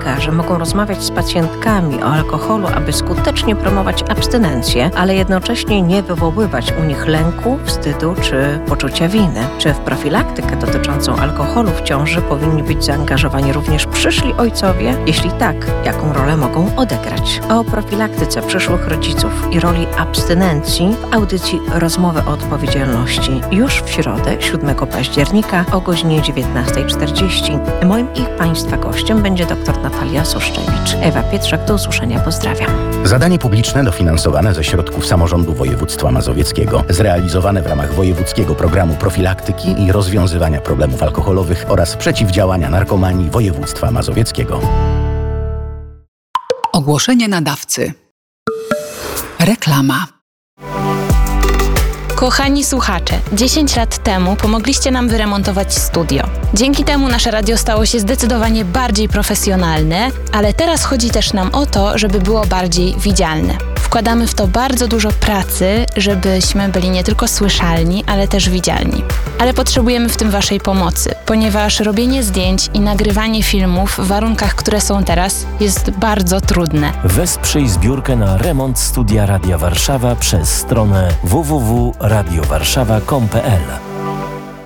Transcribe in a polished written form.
Lekarze mogą rozmawiać z pacjentkami o alkoholu, aby skutecznie promować abstynencję, ale jednocześnie nie wywoływać u nich lęku, wstydu czy poczucia winy. Czy w profilaktykę dotyczącą alkoholu w ciąży powinni być zaangażowani również przyszli ojcowie? Jeśli tak, jaką rolę mogą odegrać? O profilaktyce przyszłych rodziców i roli abstynencji w audycji Rozmowy o odpowiedzialności już w środę, 7 października o godzinie 19:40. Moim i Państwa gościem będzie dr Natalia Suszczewicz. Ewa Pietrzak, do usłyszenia, pozdrawiam. Zadanie publiczne dofinansowane ze środków samorządu województwa mazowieckiego, zrealizowane w ramach wojewódzkiego programu profilaktyki i rozwiązywania problemów alkoholowych oraz przeciwdziałania narkomanii województwa mazowieckiego. Ogłoszenie nadawcy. Reklama. Kochani słuchacze, 10 lat temu pomogliście nam wyremontować studio. Dzięki temu nasze radio stało się zdecydowanie bardziej profesjonalne, ale teraz chodzi też nam o to, żeby było bardziej widzialne. Wkładamy w to bardzo dużo pracy, żebyśmy byli nie tylko słyszalni, ale też widzialni. Ale potrzebujemy w tym Waszej pomocy, ponieważ robienie zdjęć i nagrywanie filmów w warunkach, które są teraz, jest bardzo trudne. Wesprzyj zbiórkę na remont studia Radia Warszawa przez stronę www.radiowarszawa.com.pl.